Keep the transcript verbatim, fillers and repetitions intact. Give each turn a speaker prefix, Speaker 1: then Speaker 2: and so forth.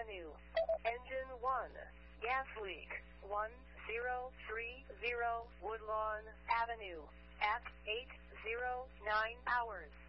Speaker 1: Avenue. Engine one. Gas leak. one zero three zero Woodlawn Avenue. At eight oh nine hours.